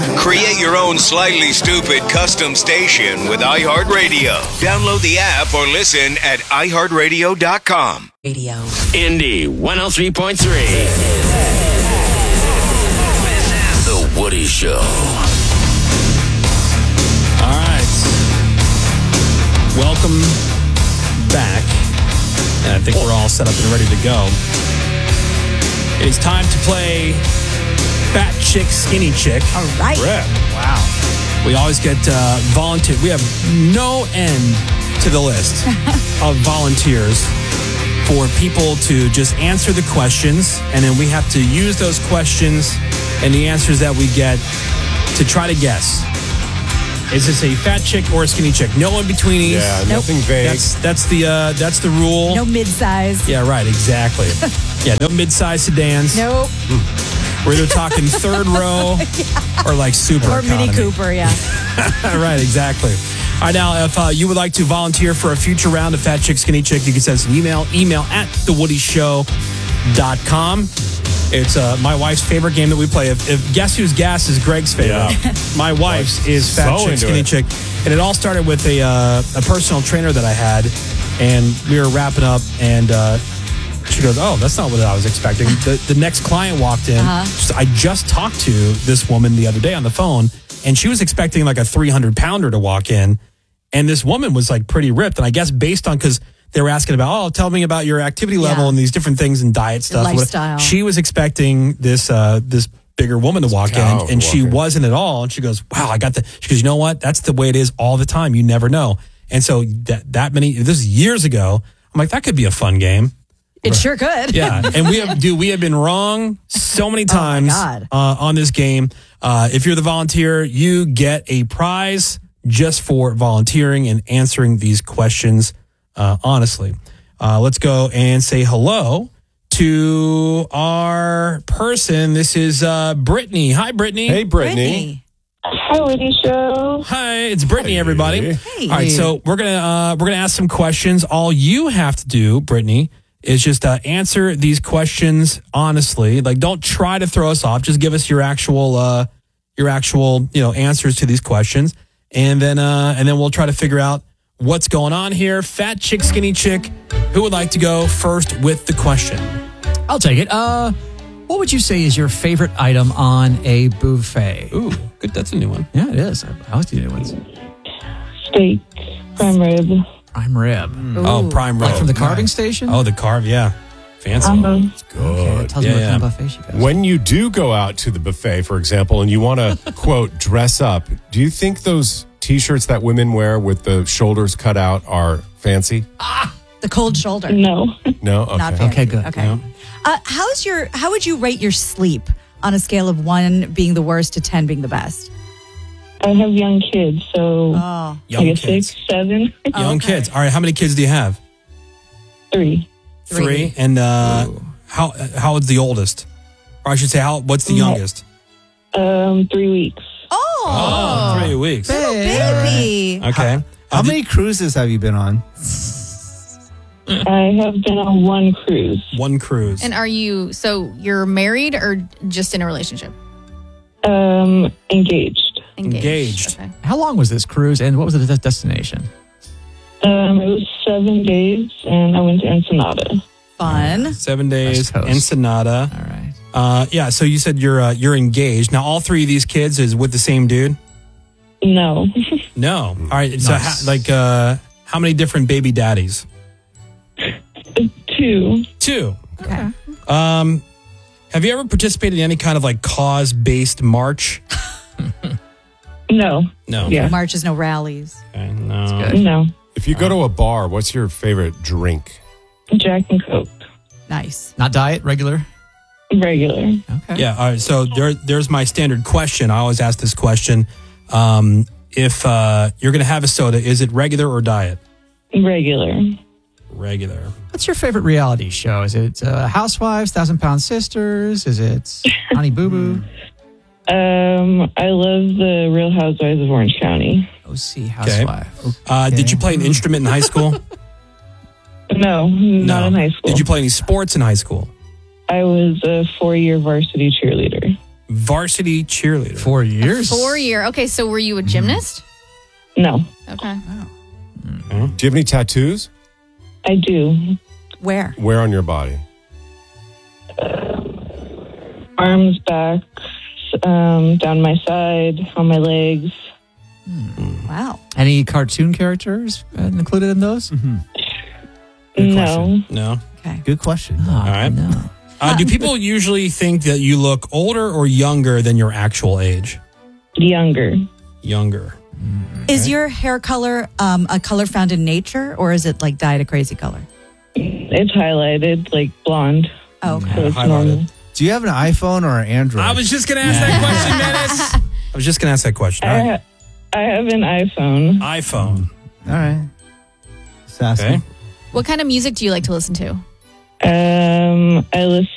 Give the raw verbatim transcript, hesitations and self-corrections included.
Create your own slightly stupid custom station with iHeartRadio. Download the app or listen at i heart radio dot com. Radio. Indy one oh three point three. The Woody Show. All right. Welcome back. And I think we're all set up and ready to go. It is time to play Fat Chick, Skinny Chick. All right. Rip. Wow. We always get uh, volunteer. We have no end to the list of volunteers for people to just answer the questions, and then we have to use those questions and the answers that we get to try to guess. Is this a fat chick or a skinny chick? No in-betweenies. Yeah, nothing vague. That's that's the uh, that's the rule. No mid-size. Yeah, right, exactly. Yeah, no mid-size sedans. Nope. We're either talking third row yeah. or like super Or economy. Mini Cooper, yeah. Right, exactly. All right, now, if uh, you would like to volunteer for a future round of Fat Chick, Skinny Chick, you can send us an email, email at the woody show dot com. It's uh, my wife's favorite game that we play. If, if Guess Who's Gas is Greg's favorite, yeah. my wife's is Fat so Chick, Skinny it. Chick. And it all started with a, uh, a personal trainer that I had, and we were wrapping up, and uh, she goes, oh, that's not what I was expecting. The, the next client walked in. Uh-huh. She, I just talked to this woman the other day on the phone, and she was expecting like a three hundred pounder to walk in. And this woman was like pretty ripped. And I guess based on, because they were asking about, oh, tell me about your activity level Yeah. and these different things and diet stuff. lifestyle. She was expecting this uh, this bigger woman to walk cow in, and to she walk in. wasn't at all. And she goes, wow, I got the, she goes, you know what? That's the way it is all the time. You never know. And so that, that many, this is years ago. I'm like, that could be a fun game. It sure could. Yeah, and we have, dude, we have been wrong so many times God. uh, on this game. Uh, if you're the volunteer, you get a prize just for volunteering and answering these questions uh, honestly. Uh, let's go and say hello to our person. This is uh, Brittany. Hi, Brittany. Hey, Brittany. Brittany. Hi, Woody Show. Hi, it's Brittany, everybody. Hey. All right, so we're gonna uh, we're gonna ask some questions. All you have to do, Brittany, is just uh, answer these questions honestly. Like, don't try to throw us off. Just give us your actual uh, your actual you know answers to these questions, and then uh, and then we'll try to figure out what's going on here. Fat chick, skinny chick. Who would like to go first with the question? I'll take it. Uh, what would you say is your favorite item on a buffet? Ooh, good. That's a new one. Yeah, it is. I, I like the new ones. Steak, prime rib. Prime rib. Oh, prime rib. Like from the carving station? Oh, the carve. Yeah, fancy. Uh-huh. Okay, that Good. tells Yeah, me what yeah. kind of buffet she goes. When you do go out to the buffet, for example, and you want to, quote, dress up, do you think those T-shirts that women wear with the shoulders cut out are fancy? The cold shoulder. No. No? Okay. Not fancy. Okay, good. Okay. Yeah. Uh, how's your? How would you rate your sleep on a scale of one being the worst to ten being the best? I have young kids, so Oh, Young like a kids. six, seven, Young okay. kids. All right, how many kids do you have? three. Three. And uh, how how old's the oldest? Or I should say, how what's the Yeah. youngest? Um, three weeks. oh, Oh, three weeks. baby. Okay. How Uh, many cruises have you been on? I have been on one cruise. One cruise. And are you, so you're married or just in a relationship? Um, engaged. Engaged. Okay. How long was this cruise and what was the de- destination? Um, it was seven days, and I went to Ensenada. Fun. Seven days. West Coast. Ensenada. All right. Uh, yeah. So you said you're uh, you're engaged. Now, all three of these kids is with the same dude? No. No. All right. So, Nice. how, like, uh, how many different baby daddies? Two. Two. Okay. Um, have you ever participated in any kind of like cause-based march? No. No. Yeah. Marches, no rallies. Okay, no. No. If you go to a bar, what's your favorite drink? Jack and Coke. Nice. Not diet, regular? Regular. Okay. Yeah. All right. So there, there's my standard question. I always ask this question. Um, if uh, you're going to have a soda, is it regular or diet? Regular. Regular. What's your favorite reality show? Is it uh, Housewives, Thousand Pound Sisters? Is it Honey Boo Boo? Um, I love the Real Housewives of Orange County. O C Housewife. Uh, did you play an instrument in high school? No, not in high school. Did you play any sports in high school? I was a four-year varsity cheerleader. varsity cheerleader. Four years. Four year. Okay, so were you a gymnast? No, Okay. Do you have any tattoos? I do. Where? Where on your body? Arms, back, um, down my side, on my legs. Wow. Any cartoon characters uh, included in those? Good No. No. Okay. Good question. Oh, All right. No. Uh, do people usually think that you look older or younger than your actual age? Younger. Younger. Is your hair color um, a color found in nature, or is it like dyed a crazy color? It's highlighted, like blonde. Oh, okay. So it's Highlighted. normal. Do you have an iPhone or an Android? I was just going to ask that question, Dennis. I was just going to ask that question. All I, right. ha- I have an iPhone. iPhone. All right. Just asking. Okay. What kind of music do you like to listen to? Um, I listen